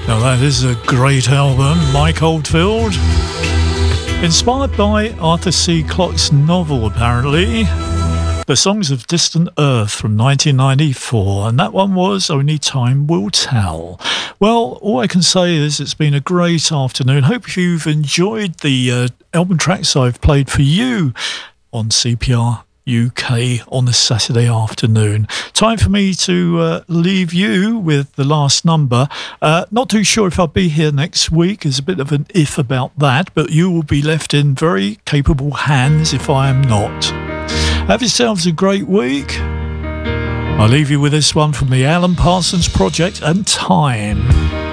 Now that is a great album, Mike Oldfield. Inspired by Arthur C. Clarke's novel, apparently. The Songs of Distant Earth from 1994, and that one was Only Time Will Tell. Well, all I can say is it's been a great afternoon. Hope you've enjoyed the album tracks I've played for you on CPR UK on this Saturday afternoon. Time for me to leave you with the last number. Not too sure if I'll be here next week. There's a bit of an if about that, but you will be left in very capable hands if I am not. Have yourselves a great week. I'll leave you with this one from the Alan Parsons Project and Time.